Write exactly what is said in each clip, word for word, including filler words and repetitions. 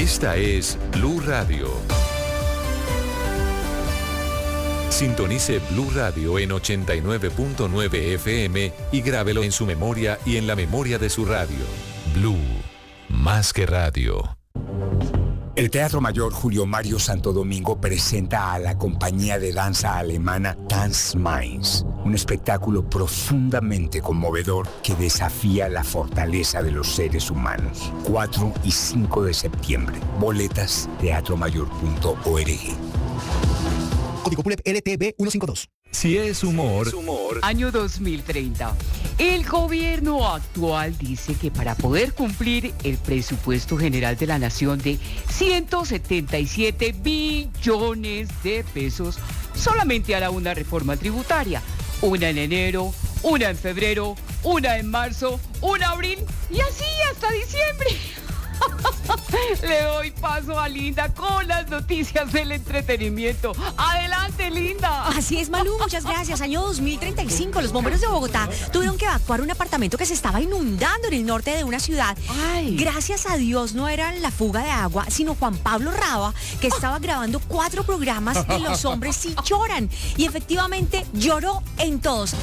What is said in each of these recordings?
Esta es Blue Radio. Sintonice Blue Radio en ochenta y nueve punto nueve F M y grábelo en su memoria y en la memoria de su radio. Blue, más que radio. El Teatro Mayor Julio Mario Santo Domingo presenta a la compañía de danza alemana Tanz Mainz, un espectáculo profundamente conmovedor que desafía la fortaleza de los seres humanos. cuatro y cinco de septiembre. Boletas, teatro mayor punto org. Código P U L E P L T B ciento cincuenta y dos. Si es humor, es humor. Año dos mil treinta. El gobierno actual dice que para poder cumplir el presupuesto general de la nación de ciento setenta y siete billones de pesos, solamente hará una reforma tributaria. Una en enero, una en febrero, una en marzo, una en abril y así hasta diciembre. Le doy paso a Linda con las noticias del entretenimiento. Adelante, Linda. Así es, Malú, muchas gracias. Año dos mil treinta y cinco, los bomberos de Bogotá tuvieron que evacuar un apartamento que se estaba inundando en el norte de una ciudad. Ay. Gracias a Dios no era la fuga de agua, sino Juan Pablo Raba, que estaba grabando cuatro programas de Los Hombres Sí Lloran. Y efectivamente lloró en todos.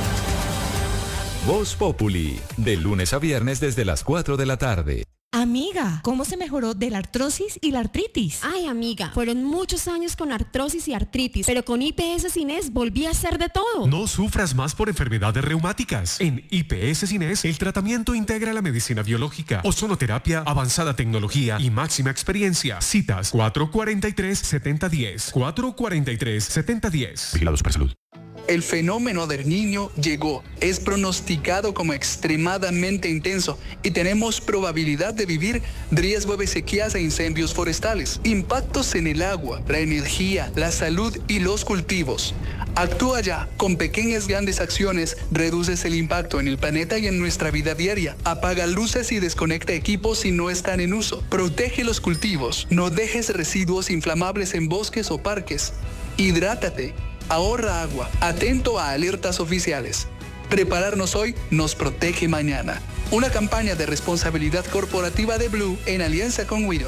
Voz Populi, de lunes a viernes desde las cuatro de la tarde. Amiga, ¿cómo se mejoró de la artrosis y la artritis? Ay, amiga, fueron muchos años con artrosis y artritis, pero con I P S Cines volví a hacer de todo. No sufras más por enfermedades reumáticas. En I P S Cines, el tratamiento integra la medicina biológica, ozonoterapia, avanzada tecnología y máxima experiencia. Citas cuatro cuatro tres, siete cero uno cero, cuatro cuatro tres, siete cero uno cero. Vigilados para salud. El fenómeno del Niño llegó, es pronosticado como extremadamente intenso y tenemos probabilidad de vivir riesgo de sequías e incendios forestales, impactos en el agua, la energía, la salud y los cultivos. Actúa ya, con pequeñas grandes acciones reduces el impacto en el planeta y en nuestra vida diaria. Apaga luces y desconecta equipos si no están en uso. Protege los cultivos, no dejes residuos inflamables en bosques o parques. Hidrátate. Ahorra agua. Atento a alertas oficiales. Prepararnos hoy nos protege mañana. Una campaña de responsabilidad corporativa de Blue en alianza con Wido.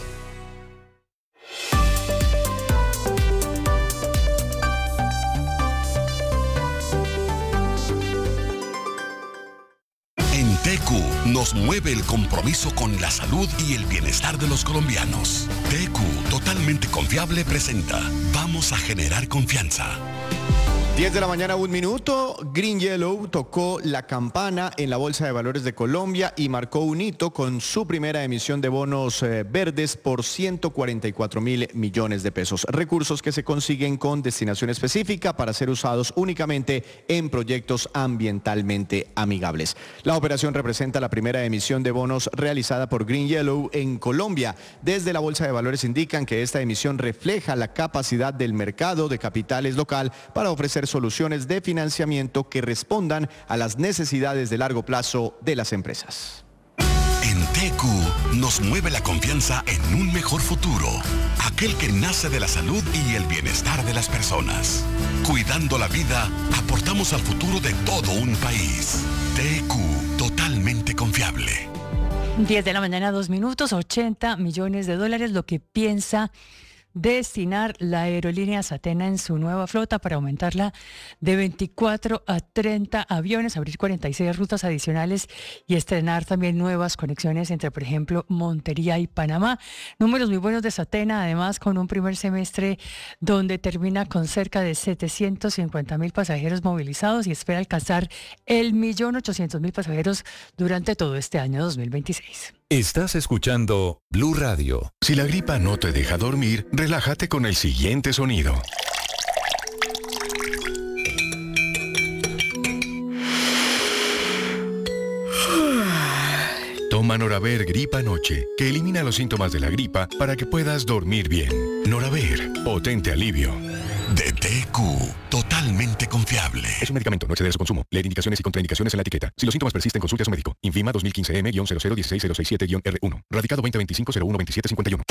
En T Q nos mueve el compromiso con la salud y el bienestar de los colombianos. T Q, totalmente confiable, presenta Vamos a generar confianza. diez de la mañana, un minuto. Green Yellow tocó la campana en la Bolsa de Valores de Colombia y marcó un hito con su primera emisión de bonos eh, verdes por ciento cuarenta y cuatro mil millones de pesos. Recursos que se consiguen con destinación específica para ser usados únicamente en proyectos ambientalmente amigables. La operación representa la primera emisión de bonos realizada por Green Yellow en Colombia. Desde la Bolsa de Valores indican que esta emisión refleja la capacidad del mercado de capitales local para ofrecer soluciones de financiamiento que respondan a las necesidades de largo plazo de las empresas. En T Q nos mueve la confianza en un mejor futuro, aquel que nace de la salud y el bienestar de las personas. Cuidando la vida, aportamos al futuro de todo un país. T Q, totalmente confiable. diez de la mañana, dos minutos, ochenta millones de dólares, lo que piensa destinar la aerolínea Satena en su nueva flota para aumentarla de veinticuatro a treinta aviones, abrir cuarenta y seis rutas adicionales y estrenar también nuevas conexiones entre, por ejemplo, Montería y Panamá. Números muy buenos de Satena, además con un primer semestre donde termina con cerca de setecientos cincuenta mil pasajeros movilizados y espera alcanzar el millón ochocientos mil pasajeros durante todo este año dos mil veintiséis. Estás escuchando Blue Radio. Si la gripa no te deja dormir, relájate con el siguiente sonido. Toma Noraver Gripa Noche, que elimina los síntomas de la gripa para que puedas dormir bien. Noraver, potente alivio. De T Q, totalmente confiable. Es un medicamento, no exceder su consumo. Leer indicaciones y contraindicaciones en la etiqueta. Si los síntomas persisten, consulte a su médico. Infima dos mil quince M cero cero uno seis cero seis siete R uno. Radicado veinte veinticinco cero uno veintisiete cincuenta y uno.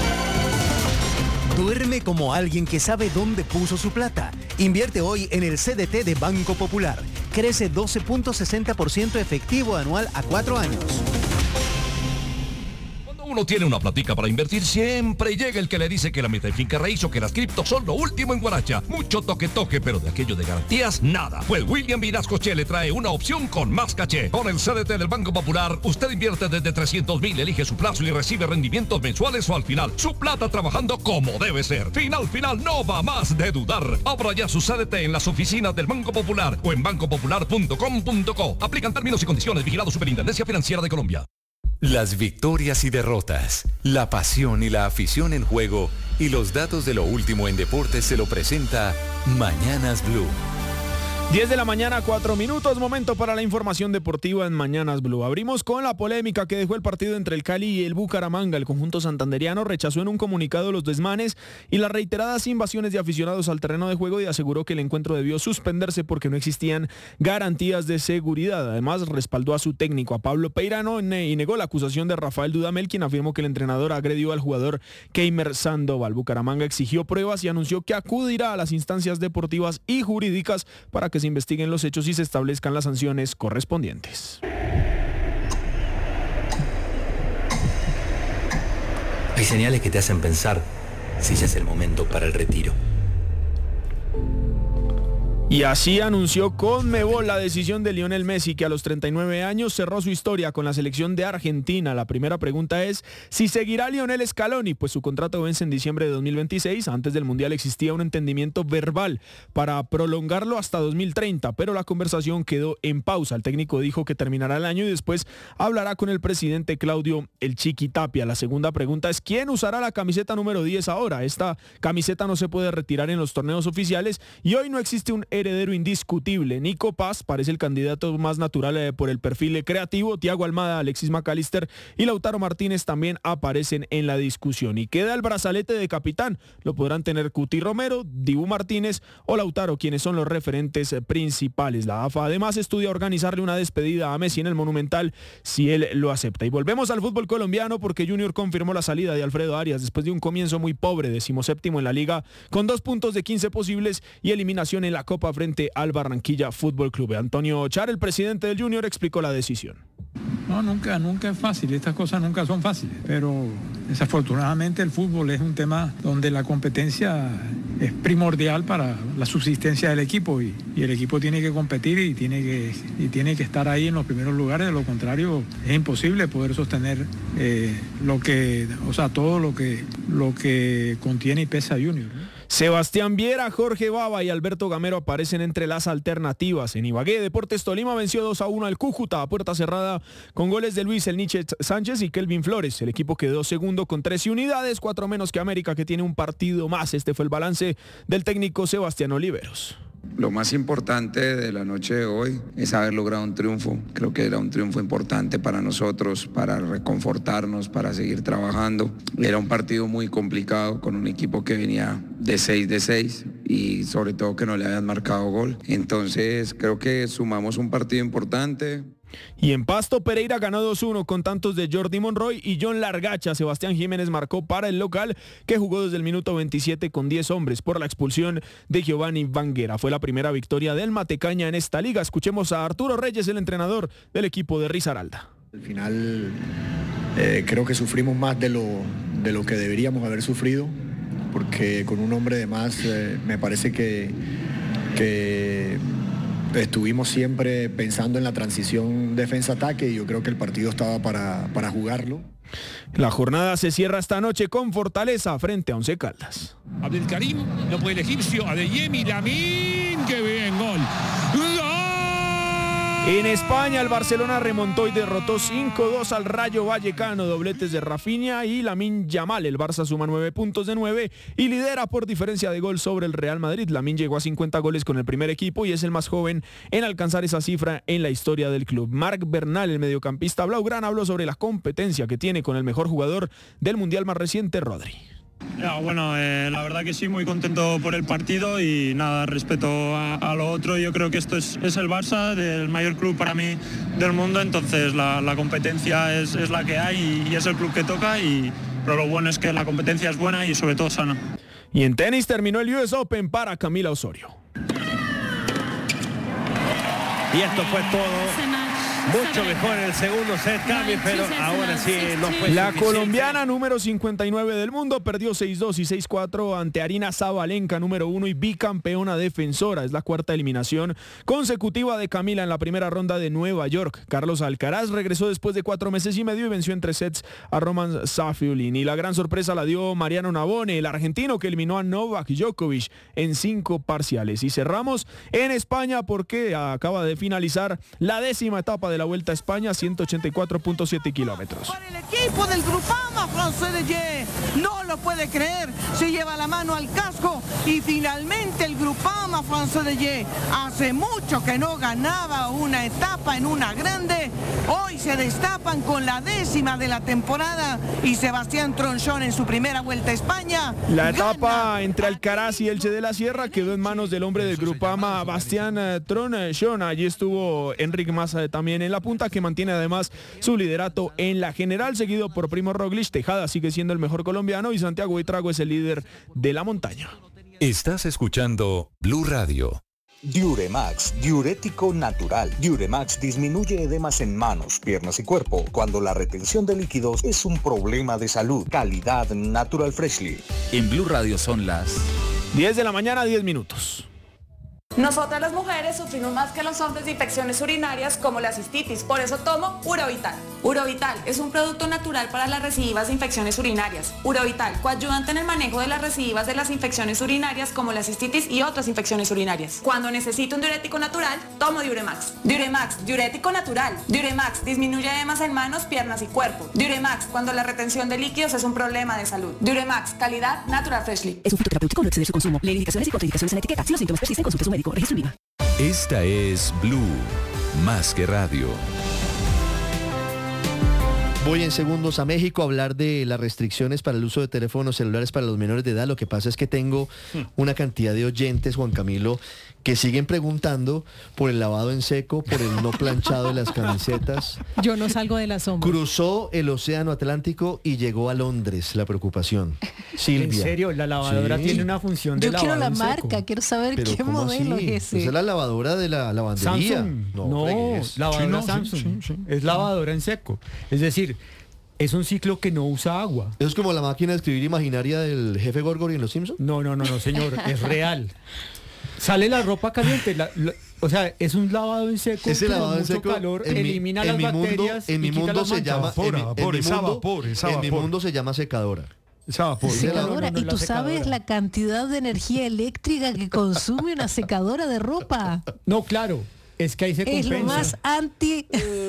Duerme como alguien que sabe dónde puso su plata. Invierte hoy en el C D T de Banco Popular. Crece doce punto sesenta por ciento efectivo anual a cuatro años. Uno tiene una platica para invertir siempre y llega el que le dice que la meta de finca raíz o que las cripto son lo último en Guaracha. Mucho toque toque, pero de aquello de garantías, nada. Pues William Vinascoche le trae una opción con más caché. Con el C D T del Banco Popular, usted invierte desde trescientos mil, elige su plazo y recibe rendimientos mensuales o al final. Su plata trabajando como debe ser. Final, final, no va más de dudar. Abra ya su C D T en las oficinas del Banco Popular o en banco popular punto com punto co. Aplican términos y condiciones. Vigilado Superintendencia Financiera de Colombia. Las victorias y derrotas, la pasión y la afición en juego y los datos de lo último en deportes se lo presenta Mañanas Blue. diez de la mañana, cuatro minutos, momento para la información deportiva en Mañanas Blue. Abrimos con la polémica que dejó el partido entre el Cali y el Bucaramanga. El conjunto santanderiano rechazó en un comunicado los desmanes y las reiteradas invasiones de aficionados al terreno de juego y aseguró que el encuentro debió suspenderse porque no existían garantías de seguridad. Además, respaldó a su técnico, a Pablo Peirano, y negó la acusación de Rafael Dudamel, quien afirmó que el entrenador agredió al jugador Keimer Sandoval. Bucaramanga exigió pruebas y anunció que acudirá a las instancias deportivas y jurídicas para que se investiguen los hechos y se establezcan las sanciones correspondientes. Hay señales que te hacen pensar si ya es el momento para el retiro. Y así anunció Conmebol la decisión de Lionel Messi, que a los treinta y nueve años cerró su historia con la selección de Argentina. La primera pregunta es si seguirá Lionel Scaloni, pues su contrato vence en diciembre de dos mil veintiséis. Antes del Mundial existía un entendimiento verbal para prolongarlo hasta dos mil treinta, pero la conversación quedó en pausa. El técnico dijo que terminará el año y después hablará con el presidente Claudio El Chiqui Tapia. La segunda pregunta es ¿quién usará la camiseta número diez ahora? Esta camiseta no se puede retirar en los torneos oficiales y hoy no existe un heredero indiscutible. Nico Paz parece el candidato más natural eh, por el perfil creativo. Thiago Almada, Alexis McAllister y Lautaro Martínez también aparecen en la discusión. Y queda el brazalete de capitán. Lo podrán tener Cuti Romero, Dibu Martínez o Lautaro, quienes son los referentes principales. La A F A además estudia organizarle una despedida a Messi en el Monumental si él lo acepta. Y volvemos al fútbol colombiano porque Junior confirmó la salida de Alfredo Arias después de un comienzo muy pobre, decimoséptimo en la liga, con dos puntos de quince posibles y eliminación en la Copa frente al Barranquilla Fútbol Club. Antonio Char, el presidente del Junior, explicó la decisión. No, nunca, nunca es fácil, estas cosas nunca son fáciles, pero desafortunadamente el fútbol es un tema donde la competencia es primordial para la subsistencia del equipo y, y el equipo tiene que competir y tiene que, y tiene que estar ahí en los primeros lugares, de lo contrario es imposible poder sostener eh, lo que, o sea, todo lo que, lo que contiene y pesa Junior, ¿no? Sebastián Viera, Jorge Baba y Alberto Gamero aparecen entre las alternativas. En Ibagué, Deportes Tolima venció dos a uno al Cúcuta a puerta cerrada con goles de Luis El Nietzsche Sánchez y Kelvin Flores. El equipo quedó segundo con trece unidades, cuatro menos que América, que tiene un partido más. Este fue el balance del técnico Sebastián Oliveros. Lo más importante de la noche de hoy es haber logrado un triunfo. Creo que era un triunfo importante para nosotros, para reconfortarnos, para seguir trabajando. Era un partido muy complicado con un equipo que venía de seis de seis y sobre todo que no le habían marcado gol. Entonces creo que sumamos un partido importante. Y en Pasto, Pereira ganó dos uno con tantos de Jordi Monroy y John Largacha. Sebastián Jiménez marcó para el local, que jugó desde el minuto veintisiete con diez hombres por la expulsión de Giovanni Vanguera. Fue la primera victoria del Matecaña en esta liga. Escuchemos a Arturo Reyes, el entrenador del equipo de Risaralda. Al final eh, creo que sufrimos más de lo, de lo que deberíamos haber sufrido, porque con un hombre de más eh, me parece que... que estuvimos siempre pensando en la transición defensa-ataque y yo creo que el partido estaba para, para jugarlo. La jornada se cierra esta noche con Fortaleza frente a Once Caldas. Abdelkarim, no puede el egipcio, Adeyemi, Lamin, ¡qué bien, gol! En España, el Barcelona remontó y derrotó cinco dos al Rayo Vallecano, dobletes de Rafinha y Lamine Yamal. El Barça suma nueve puntos de nueve y lidera por diferencia de gol sobre el Real Madrid. Lamine llegó a cincuenta goles con el primer equipo y es el más joven en alcanzar esa cifra en la historia del club. Marc Bernal, el mediocampista blaugrana, habló sobre la competencia que tiene con el mejor jugador del Mundial más reciente, Rodri. Ya, bueno, eh, la verdad que sí, muy contento por el partido y nada, respeto a, a lo otro. Yo creo que esto es, es el Barça, el mayor club para mí del mundo, entonces la, la competencia es, es la que hay y, y es el club que toca, y, pero lo bueno es que la competencia es buena y sobre todo sana. Y en tenis terminó el U S Open para Camila Osorio. Y esto fue todo Mucho mejor en el segundo set, Cami, pero ahora sí no fue La suficiente. colombiana número cincuenta y nueve del mundo perdió seis dos y seis cuatro ante Arina Zabalenka, número uno y bicampeona defensora. Es la cuarta eliminación consecutiva de Camila en la primera ronda de Nueva York. Carlos Alcaraz regresó después de cuatro meses y medio y venció en tres sets a Roman Safiullin. Y la gran sorpresa la dio Mariano Navone, el argentino que eliminó a Novak Djokovic en cinco parciales. Y cerramos en España porque acaba de finalizar la décima etapa de la Vuelta a España, ciento ochenta y cuatro punto siete kilómetros. El equipo del Groupama Français de Ye no lo puede creer, se lleva la mano al casco y finalmente el Groupama Français de Ye hace mucho que no ganaba una etapa en una grande, hoy se destapan con la décima de la temporada y Sebastián Tronchón en su primera Vuelta a España. La etapa entre Alcaraz y Elche de la Sierra quedó en manos del hombre del Groupama, Bastián Tronchón. Allí estuvo Enric Mas también en la punta, que mantiene además su liderato en la general, seguido por Primo Roglic. Tejada sigue siendo el mejor colombiano y Santiago Buitrago es el líder de la montaña. Estás escuchando Blue Radio. Diuremax, diurético natural. Diuremax disminuye edemas en manos, piernas y cuerpo cuando la retención de líquidos es un problema de salud. Calidad Natural Freshly. En Blue Radio son las diez de la mañana, diez minutos. Nosotras las mujeres sufrimos más que los hombres de infecciones urinarias como la cistitis, por eso tomo Urovital. Urovital es un producto natural para las recidivas de infecciones urinarias. Urovital, coayudante en el manejo de las recidivas de las infecciones urinarias como la cistitis y otras infecciones urinarias. Cuando necesito un diurético natural, tomo Diuremax. Diuremax, diurético natural. Diuremax disminuye edemas en manos, piernas y cuerpo. Diuremax, cuando la retención de líquidos es un problema de salud. Diuremax, calidad Natural Freshly. Es un fitoterapéutico, no excede su consumo. Lee indicaciones y contraindicaciones en la etiqueta. Si los síntomas persisten, consulte a su médico. Registro IVA. Esta es Blue, más que radio. Voy en segundos a México a hablar de las restricciones para el uso de teléfonos celulares para los menores de edad. Lo que pasa es que tengo una cantidad de oyentes, Juan Camilo, que siguen preguntando por el lavado en seco, por el no planchado de las camisetas. Yo no salgo de la sombra. Cruzó el océano Atlántico y llegó a Londres, la preocupación. Silvia. ¿En serio? La lavadora Sí. tiene una función de Yo lavado quiero la en seco. marca, quiero saber Pero qué ¿cómo modelo así? es ese. Esa es la lavadora de la lavandería. Samsung. No, fregues. lavadora Sí, no, sí, Samsung. sí, sí. Es lavadora en seco. Es decir, es un ciclo que no usa agua. ¿Eso es como la máquina de escribir imaginaria del jefe Gorgory en Los Simpsons? No, no, no, no, señor, es real. Sale la ropa caliente, la- la- o sea, es un lavado en seco. Ese con lavado en mucho seco calor, en mi- elimina en las mi mundo- bacterias en mi y quita mundo las se manchas. llama en mi- en mi mundo- en mi mundo se llama secadora. Secadora, No, no, y la tú secadora. sabes la cantidad de energía eléctrica que consume una secadora de ropa. No, claro, es que ahí se Es compensa. lo más anti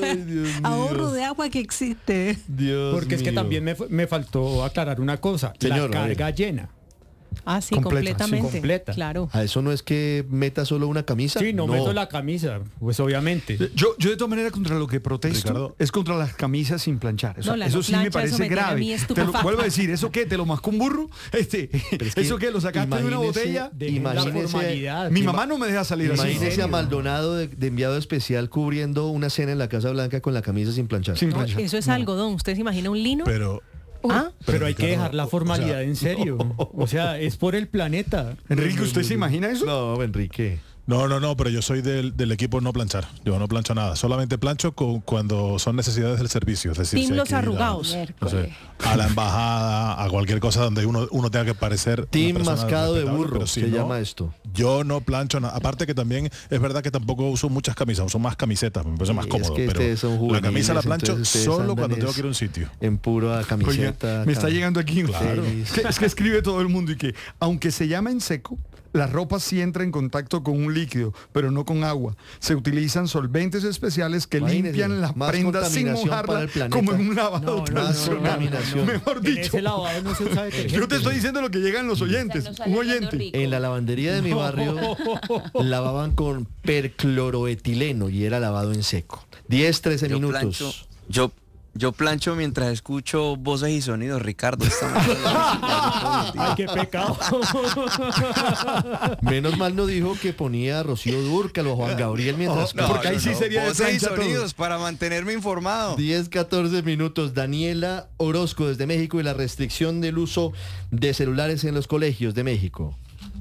ahorro de agua que existe. Dios Porque es que mío. también me, me faltó aclarar una cosa. Señor, la a ver. carga llena. Ah, sí, Completa, completamente. sí, completa. Claro. ¿A eso no es que meta solo una camisa? Sí, no, meto la camisa, pues obviamente. Yo, yo de todas maneras contra lo que protesto Ricardo. es contra las camisas sin planchar. O sea, No, la eso no sí me plancha, parece eso me tiene a grave. mí Te lo estupefacta. vuelvo a decir, ¿eso qué? ¿Te lo mascó un burro? Este, es que ¿Eso qué? ¿Lo sacaste de una imagínese- botella? imagínese- Mi mamá no me deja salir así. Imagínese a Maldonado de, de enviado especial cubriendo una cena en la Casa Blanca con la camisa sin planchar. No, eso es algodón. ¿Usted se imagina un lino? Pero... ¿Ah? Pero, hay que Ricardo, dejar la o formalidad sea, en serio. O sea, es por el planeta. Enrique, ¿usted se imagina eso? No, Enrique. No, no, no, pero yo soy del, del equipo no planchar. Yo no plancho nada. Solamente plancho cu- cuando son necesidades del servicio. Es decir, Team si hay los que ir a- arrugados. no sé, a la embajada, a cualquier cosa donde uno, uno tenga que parecer. Team una persona mascado de respetable, burro, pero si se no, llama esto. Yo no plancho nada. Aparte que también es verdad que tampoco uso muchas camisas, uso más camisetas, me parece más Sí, cómodo. es que pero ustedes son la camisa la juveniles, plancho entonces ustedes solo andan cuando tengo es que ir a un sitio. En pura camiseta. Oiga, me está cam- llegando aquí. Claro. Es que, es que escribe todo el mundo y que, aunque se llama en seco, la ropa sí entra en contacto con un líquido, pero no con agua. Se utilizan solventes especiales que Imagínese, limpian las más prendas sin contaminación para mojarla, el planeta. como en un lavado No, no, tradicional. no, contaminación. Mejor En dicho. ese lavado no se usa detergente. Yo te estoy diciendo lo que llegan los oyentes. Un oyente. En la lavandería de mi barrio lavaban con percloroetileno y era lavado en seco. diez, trece Yo minutos. plancho, yo, yo plancho mientras escucho voces y sonidos, Ricardo. Estamos Ay, qué pecado. Menos mal no dijo que ponía a Rocío Dúrcal o a Juan Gabriel mientras... No, porque ahí no, sí no. sería de Voces y plancha todo. sonidos para mantenerme informado. diez, catorce minutos. Daniela Orozco desde México y la restricción del uso de celulares en los colegios de México.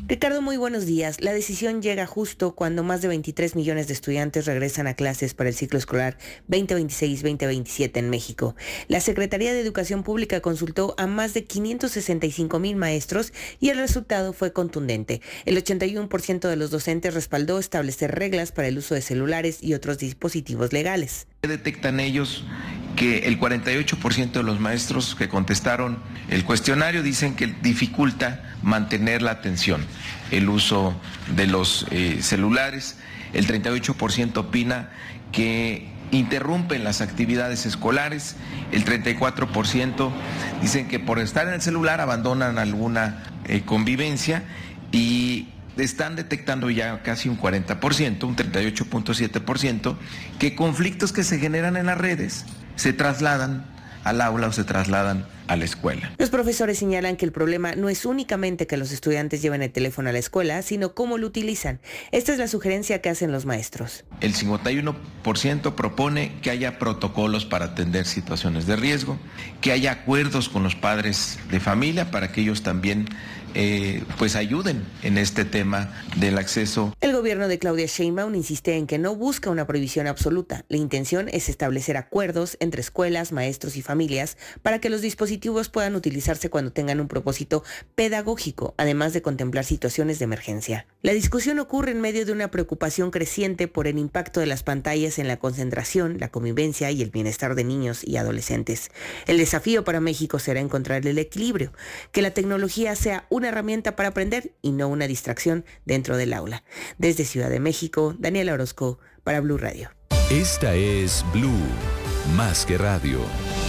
Ricardo, muy buenos días. La decisión llega justo cuando más de veintitrés millones de estudiantes regresan a clases para el ciclo escolar veinte veintiséis veinte veintisiete en México. La Secretaría de Educación Pública consultó a más de quinientos sesenta y cinco mil maestros y el resultado fue contundente. El ochenta y uno por ciento de los docentes respaldó establecer reglas para el uso de celulares y otros dispositivos legales. Detectan ellos que el cuarenta y ocho por ciento de los maestros que contestaron el cuestionario dicen que dificulta mantener la atención, el uso de los eh, celulares. El treinta y ocho por ciento opina que interrumpen las actividades escolares. El treinta y cuatro por ciento dicen que por estar en el celular abandonan alguna eh, convivencia, y están detectando ya casi un cuarenta por ciento, un treinta y ocho punto siete por ciento, que conflictos que se generan en las redes se trasladan al aula o se trasladan a la escuela. Los profesores señalan que el problema no es únicamente que los estudiantes lleven el teléfono a la escuela, sino cómo lo utilizan. Esta es la sugerencia que hacen los maestros. El cincuenta y uno por ciento propone que haya protocolos para atender situaciones de riesgo, que haya acuerdos con los padres de familia para que ellos también Eh, pues ayuden en este tema del acceso. El gobierno de Claudia Sheinbaum insiste en que no busca una prohibición absoluta. La intención es establecer acuerdos entre escuelas, maestros y familias para que los dispositivos puedan utilizarse cuando tengan un propósito pedagógico, además de contemplar situaciones de emergencia. La discusión ocurre en medio de una preocupación creciente por el impacto de las pantallas en la concentración, la convivencia y el bienestar de niños y adolescentes. El desafío para México será encontrar el equilibrio, que la tecnología sea una herramienta para aprender y no una distracción dentro del aula. Desde Ciudad de México, Daniela Orozco para Blue Radio. Esta es Blue, más que radio.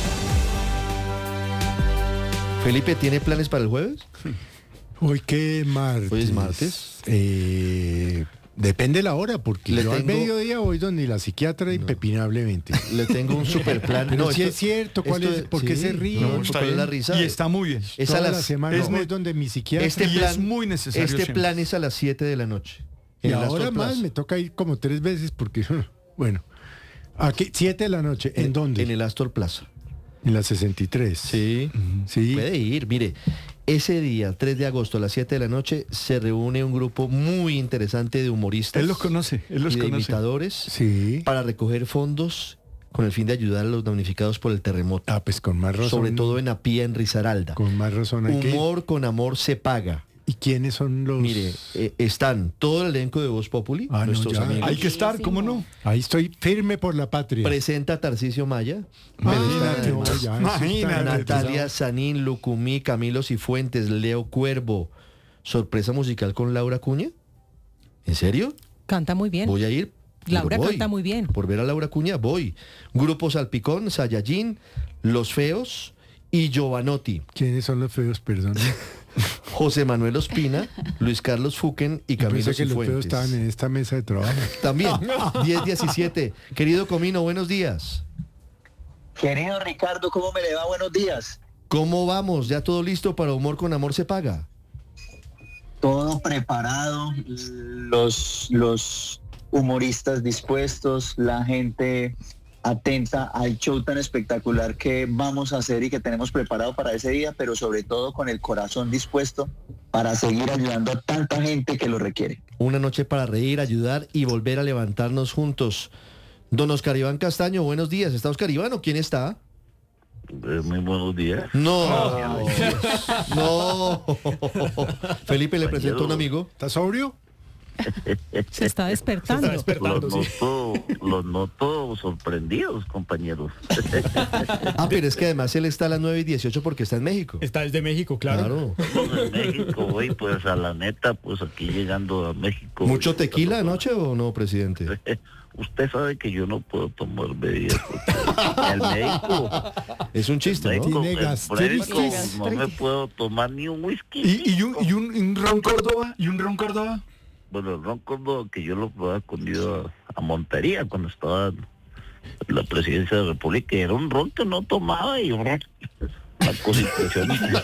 Felipe, ¿tiene planes para el jueves? Hoy qué martes. Hoy es martes. Eh, depende la hora, porque Le yo al tengo- mediodía voy donde la psiquiatra impepinablemente. Le tengo un super plan. Pero No, sí esto- es cierto, ¿cuál esto- es? ¿Por qué sí, se ríe? no, ¿cuál es la risa? Y está muy bien. Es Toda a la las, semana es voy ne- donde mi psiquiatra. este y plan, es muy necesario Este siempre. plan es a las siete de la noche. Y en el ahora Astor más Plaza. me toca ir como tres veces porque, bueno, aquí, siete de la noche. ¿En, dónde? En el Astor Plaza. En la sesenta y tres. Sí, sí. puede ir. Mire, ese día, tres de agosto a las siete de la noche, se reúne un grupo muy interesante de humoristas. Él los conoce, él los y de conoce. imitadores Sí. para recoger fondos con el fin de ayudar a los damnificados por el terremoto. Ah, pues con más razón. Sobre todo en Apía, en Risaralda. Con más razón hay que ir. Humor con amor se paga. ¿Y quiénes son los...? Mire, eh, están todo el elenco de Voz Populi, Ah, no, nuestros ya. amigos. Hay que estar, ¿cómo no? Ahí estoy firme por la patria. Presenta Tarcisio Maya. Imagínate, Pero están no, ya, además eso está Imagínate. Natalia Sanín, Lucumí, Camilo Cifuentes, Leo Cuervo. Sorpresa musical con Laura Cuña. ¿En serio? Canta muy bien. Voy a ir. pero Laura voy. canta muy bien. Por ver a Laura Cuña, voy. Grupo Salpicón, Sayayín, Los Feos y Giovanotti. ¿Quiénes son los feos, perdón? José Manuel Ospina, Luis Carlos Fuquen y Yo Camilo pensé que los feos Cifuentes. estaban en esta mesa de trabajo. También, diez diecisiete. Querido Comino, buenos días. Querido Ricardo, ¿cómo me le va? Buenos días. ¿Cómo vamos? ¿Ya todo listo para Humor con Amor se paga? Todo preparado, los, los humoristas dispuestos, la gente atenta al show tan espectacular que vamos a hacer y que tenemos preparado para ese día, pero sobre todo con el corazón dispuesto para seguir ayudando a tanta gente que lo requiere. Una noche para reír, ayudar y volver a levantarnos juntos. Don Oscar Iván Castaño, buenos días. ¿Está Oscar Iván o quién está? Eh, muy buenos días. No, no. Felipe, le presento a un amigo. ¿Está sobrio? Se está despertando. Los noto, los noto sorprendidos, compañeros. Ah, pero es que además él está a las nueve y dieciocho porque está en México. Está desde México, claro. Estamos en México, hoy pues a la neta, pues aquí llegando a México. ¿Mucho tequila anoche o no, presidente? Usted sabe que yo no puedo tomar bebidas porque el médico... Es un chiste, el ¿no? médico, Tiene el gastritis. médico no me puedo tomar ni un whisky. ¿Y, y, un, y un, un ron Córdoba? ¿Y un ron Córdoba? Bueno, el ron Córdoba que yo lo probaba cuando iba a Montería, cuando estaba en la presidencia de la República, era un ron que no tomaba y un ron... Una cosa impresionante.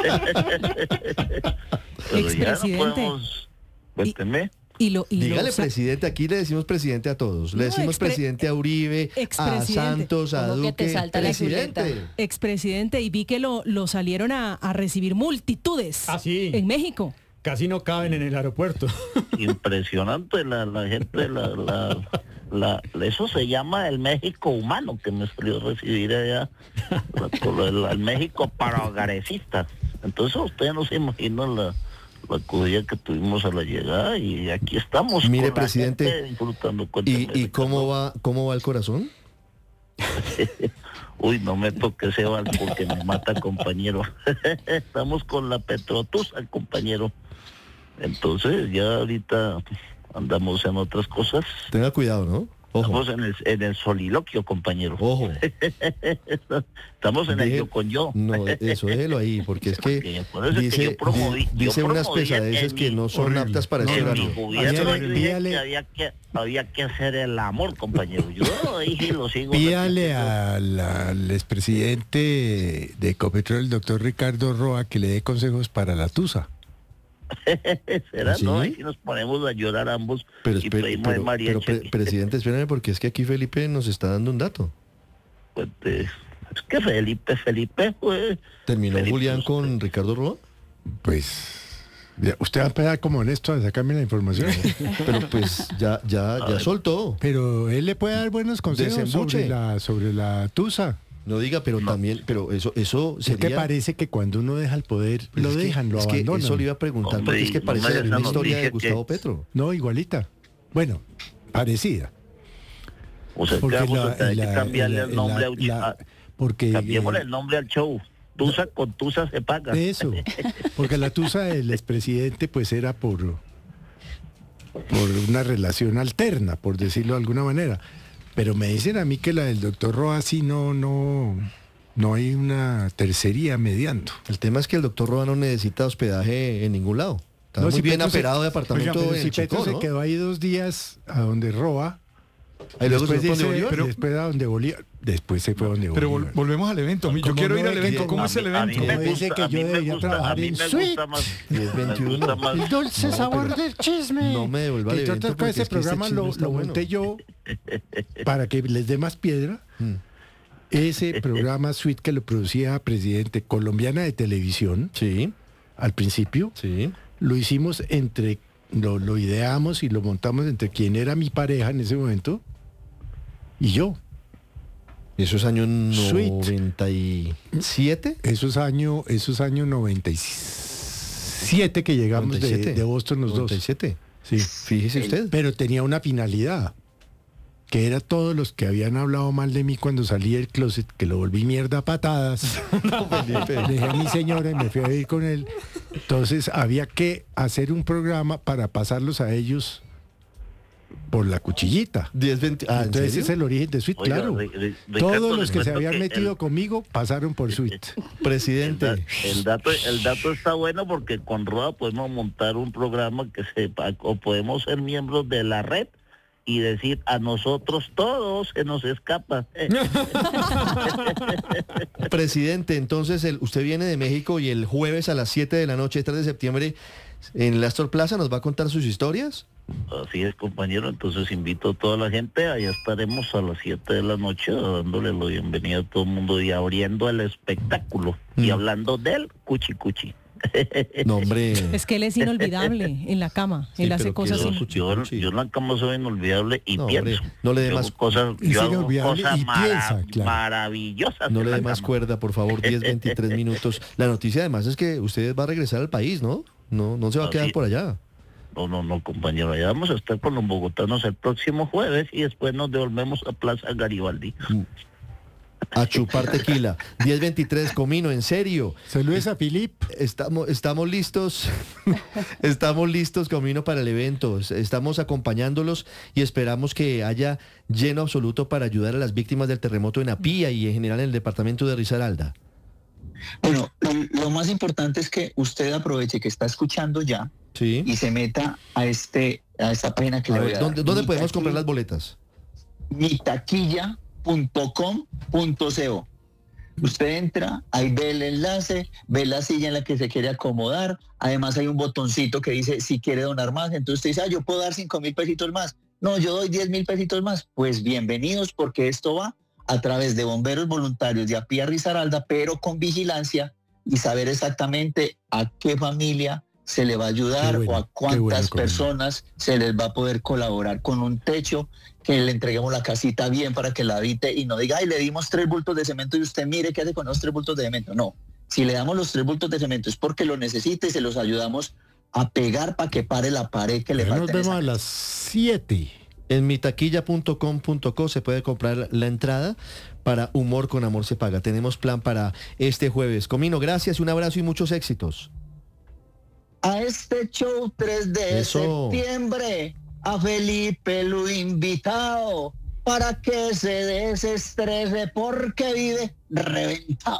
Pero ya no Expresidente. podemos... Cuénteme. Y lo, y Dígale lo, sa- presidente, aquí le decimos presidente a todos. Le No, decimos expre- presidente a Uribe, a expresidente. Santos, a Como que te Duque. salta la Presidente. expresidente, y vi que lo, lo salieron a, a recibir multitudes Ah, sí. en México. casi no caben en el aeropuerto. Impresionante la, la gente, la, la, la, eso se llama el México humano que me salió a recibir allá, el, el México para hogaresistas. Entonces ustedes no se imaginan la, la acogida que tuvimos a la llegada y aquí estamos. Mire, con la presidente, gente disfrutando. ¿y, ¿y cómo va cómo va el corazón? Uy, no me toque ese bal porque me mata, compañero. Estamos con la Petrotusa, compañero. Entonces ya ahorita andamos en otras cosas. Tenga cuidado, ¿no? Ojo. Estamos en el, en el soliloquio, compañero. Ojo. Estamos en Deje, el yo con yo. No, eso déjelo ahí, porque es que dice, que yo promoví, di, dice yo unas pesadeces que no son horrible. aptas para ese horario. Que había que había que hacer el amor, compañero. Yo lo dije y lo sigo. Pídale al, al expresidente de Ecopetrol, el doctor Ricardo Roa, que le dé consejos para la tusa. ¿Será? ¿Sí? No, ahí nos ponemos a llorar ambos pero, y pero, pedimos pero, el mariachi. pero pre presidente, espérame, porque es que aquí Felipe nos está dando un dato. Pues, eh, es que Felipe, Felipe, pues... ¿Terminó Felipe, Julián usted. con Ricardo Roa? Pues... Usted va a empezar como honesto a sacarme la información. Pero pues ya, ya, ya soltó. Pero él le puede dar buenos consejos sobre la, sobre la tusa. No diga, pero no. también, pero eso, eso sería... Es que parece que cuando uno deja el poder, pues lo es dejan, que, lo es abandonan. Que eso le iba a preguntar, Hombre, porque es que no parece la misma historia de Gustavo que... Petro. No, igualita. Bueno, parecida. O sea, porque vamos la, a tener la, que cambiarle la, el nombre la, al la, porque cambiémosle eh, el nombre al show. Tusa con Tusa se paga. Eso, porque la tusa del expresidente pues era por, por una relación alterna, por decirlo de alguna manera. Pero me dicen a mí que la del doctor Roa sí no, no, no hay una tercería mediando. El tema es que el doctor Roa no necesita hospedaje en ningún lado. Está no, muy si bien Petro aperado se, de apartamento oiga, en si Chicó, Petro ¿no? se quedó ahí dos días a donde Roa. Ahí luego después se fue dice, Bolívar, pero después a donde Bolívar, después se fue a donde Pero Bolívar. Pero volvemos al evento. Yo quiero no ir al evento. ¿Cómo es el evento? Me dice que yo debería trabajar en Suite. diez veintiuno. El dulce no, sabor del chisme. No me devuelva el evento. Entonces, ese programa lo, lo monté yo para que les dé más piedra. Mm. Ese programa Suite que lo producía Presidente Colombiana de Televisión. Sí. Al principio. Sí. Lo hicimos entre, lo, lo ideamos y lo montamos entre quien era mi pareja en ese momento y yo. ¿Eso es año noventa y siete? Eso es año, eso es año noventa y siete que llegamos noventa y siete. De, de Boston los noventa y siete. dos. Sí. Fíjese usted. Pero tenía una finalidad, que era todos los que habían hablado mal de mí cuando salí del closet, que lo volví mierda a patadas. No, dejé a mi señora y me fui a vivir con él. Entonces había que hacer un programa para pasarlos a ellos por la cuchillita. diez, veinte, ah, entonces ese es el origen de Suite, Oiga, claro. Ri- Ri- Todos Ricardo, los que se habían que metido el, conmigo pasaron por Suite. Presidente. El, da, el, dato, el dato está bueno porque con Roa podemos montar un programa que sepa, o podemos ser miembros de la red y decir a nosotros todos se nos escapa. Presidente, entonces el, usted viene de México y el jueves a las siete de la noche, tres de septiembre, en el Astor Plaza, ¿nos va a contar sus historias? Así es, compañero, entonces invito a toda la gente, allá estaremos a las siete de la noche dándole la bienvenida a todo el mundo y abriendo el espectáculo mm. y hablando del cuchi cuchi. No, hombre. Es que él es inolvidable en la cama, sí, él hace cosas yo, in... yo, yo en la cama soy inolvidable y no, pienso. Hombre, no le dé más cosas, yo hago cosas y mara piensa, claro. maravillosas. No le dé más cuerda, por favor, diez, veintitrés minutos. La noticia además es que usted va a regresar al país, ¿no? No, no se va a quedar sí. por allá. No, no, no, compañero, allá vamos a estar con los bogotanos el próximo jueves y después nos devolvemos a Plaza Garibaldi. A chupar tequila. diez veintitrés, Comino, en serio. Saludos a Filip. Estamos, estamos listos. Estamos listos, Comino, para el evento. Estamos acompañándolos y esperamos que haya lleno absoluto para ayudar a las víctimas del terremoto en Apía y en general en el departamento de Risaralda. Bueno, lo, lo más importante es que usted aproveche que está escuchando ya sí. y se meta a este a esta página que a le ver, voy a ¿Dónde, dar. ¿dónde Mi podemos taquilla, comprar las boletas? mi taquilla punto com punto co. Usted entra, ahí ve el enlace, ve la silla en la que se quiere acomodar, además hay un botoncito que dice si quiere donar más, entonces usted dice, ah, yo puedo dar cinco mil pesitos más, no, yo doy diez mil pesitos más, pues bienvenidos porque esto va a través de bomberos voluntarios de Apía Risaralda, pero con vigilancia y saber exactamente a qué familia se le va a ayudar bueno, o a cuántas bueno, personas se les va a poder colaborar con un techo, que le entreguemos la casita bien para que la habite y no diga, ay, le dimos tres bultos de cemento y usted mire qué hace con los tres bultos de cemento. No, si le damos los tres bultos de cemento es porque lo necesita y se los ayudamos a pegar para que pare la pared que le falta. Nos vemos a las siete. En mitaquilla punto com punto co se puede comprar la entrada para Humor con Amor se paga. Tenemos plan para este jueves. Comino, gracias, un abrazo y muchos éxitos. A este show tres de Eso. septiembre, a Felipe lo invitado para que se desestrese porque vive reventado.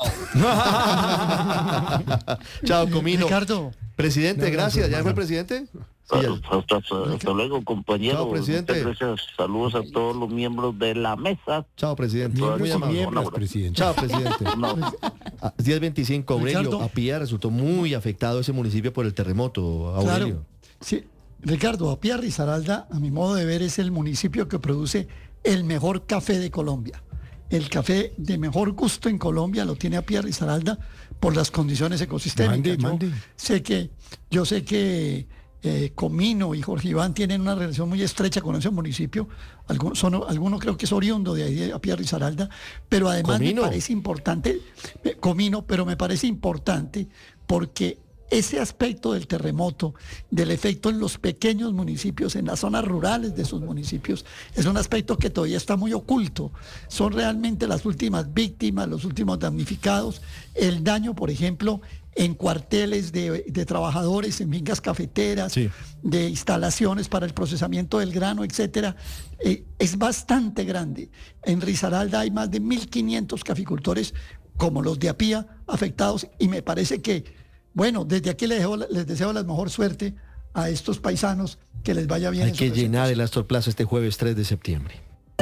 Chao, Comino. Ricardo. Presidente, gracias. ¿Ya fue el presidente? Sí, ya. Hasta, hasta- hasta luego, compañero. Chao, presidente. Muchas gracias. Saludos a todos los miembros de la mesa. Chao, presidente. Miembros Muy y amable. miembros, presidente. Chao, presidente. A diez veinticinco, Aurelio, Ricardo. Apía resultó muy afectado ese municipio por el terremoto, Aurelio. Claro. Sí, Ricardo, Apía Risaralda, a mi modo de ver, es el municipio que produce el mejor café de Colombia. El café de mejor gusto en Colombia lo tiene Apía Risaralda por las condiciones ecosistémicas. Mande, yo mande. sé que, yo sé que eh, Comino y Jorge Iván tienen una relación muy estrecha con ese municipio. Algunos, son, alguno creo que es oriundo de ahí, de Apía Risaralda, pero además Comino. me parece importante, eh, Comino, pero me parece importante porque ese aspecto del terremoto, del efecto en los pequeños municipios, en las zonas rurales de sus municipios, es un aspecto que todavía está muy oculto. Son realmente las últimas víctimas, los últimos damnificados. El daño, por ejemplo, en cuarteles de, de trabajadores, en fincas cafeteras, Sí. de instalaciones para el procesamiento del grano, etcétera, eh, es bastante grande. En Risaralda hay más de mil quinientos caficultores como los de Apía afectados y me parece que, bueno, desde aquí les, dejo- les deseo la mejor suerte a estos paisanos, que les vaya bien. Hay en su que presentación. llenar el Astor Plaza este jueves tres de septiembre.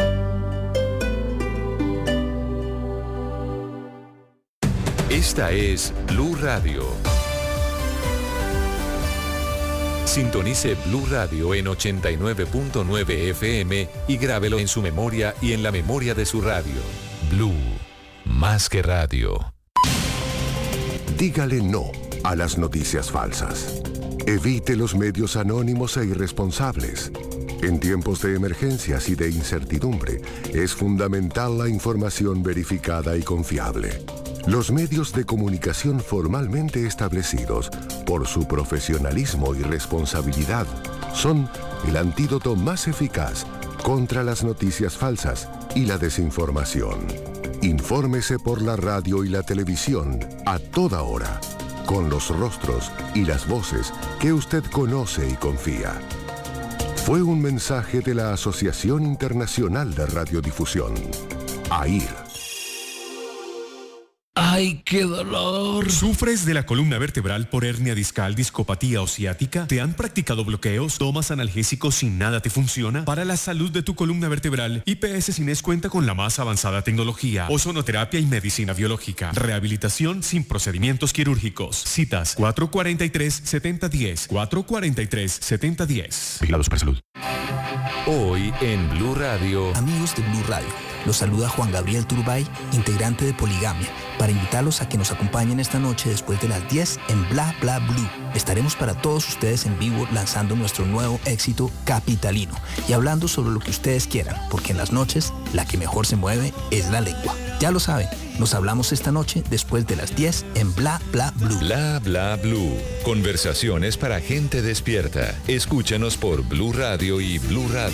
Esta es Blue Radio. Sintonice Blue Radio en ochenta y nueve punto nueve F M y grábelo en su memoria y en la memoria de su radio. Blue, más que radio. Dígale no a las noticias falsas. Evite los medios anónimos e irresponsables. En tiempos de emergencias y de incertidumbre, es fundamental la información verificada y confiable. Los medios de comunicación formalmente establecidos, por su profesionalismo y responsabilidad, son el antídoto más eficaz contra las noticias falsas y la desinformación. Infórmese por la radio y la televisión a toda hora, con los rostros y las voces que usted conoce y confía. Fue un mensaje de la Asociación Internacional de Radiodifusión, A I R. ¡Ay, qué dolor! ¿Sufres de la columna vertebral por hernia discal, discopatía o ciática? ¿Te han practicado bloqueos? ¿Tomas analgésicos y nada te funciona? Para la salud de tu columna vertebral, I P S Cines cuenta con la más avanzada tecnología, ozonoterapia y medicina biológica. Rehabilitación sin procedimientos quirúrgicos. Citas cuatro cuatro tres, siete cero uno cero, cuatro cuatro tres, siete cero uno cero. Vigilados por salud. Hoy en Blue Radio. Amigos de Blue Radio, los saluda Juan Gabriel Turbay, integrante de Poligamia, para invitarlos a que nos acompañen esta noche después de las diez en Bla Bla Blue. Estaremos para todos ustedes en vivo lanzando nuestro nuevo éxito Capitalino y hablando sobre lo que ustedes quieran, porque en las noches la que mejor se mueve es la lengua. Ya lo saben, nos hablamos esta noche después de las diez en Bla Bla Blue. Bla Bla Blue. Conversaciones para gente despierta. Escúchanos por Blue Radio y blue radio